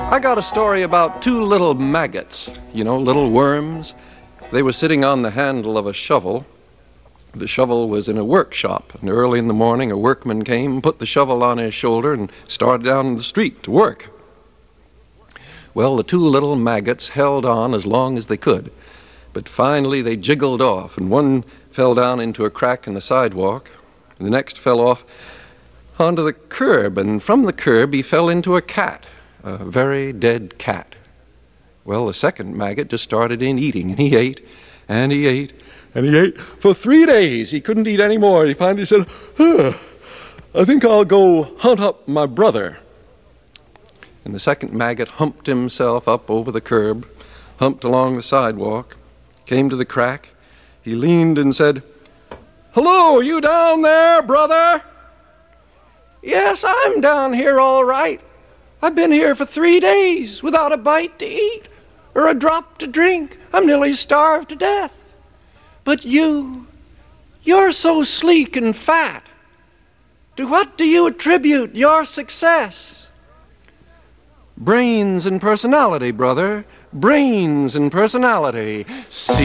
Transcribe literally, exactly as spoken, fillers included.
I got a story about two little maggots, you know, little worms. They were sitting on the handle of a shovel. The shovel was in a workshop, and early in the morning a workman came, put the shovel on his shoulder, and started down the street to work. Well, the two little maggots held on as long as they could, but finally they jiggled off, and one fell down into a crack in the sidewalk, and the next fell off onto the curb, and from the curb he fell into a cat. A very dead cat. Well, the second maggot just started in eating, and he ate, and he ate, and he ate for three days. He couldn't eat any more. He finally said, huh, I think I'll go hunt up my brother. And the second maggot humped himself up over the curb, humped along the sidewalk, came to the crack. He leaned and said, Hello, you down there, brother? Yes, I'm down here all right. I've been here for three days without a bite to eat or a drop to drink. I'm nearly starved to death. But you, you're so sleek and fat. To what do you attribute your success? Brains and personality, brother. Brains and personality. See?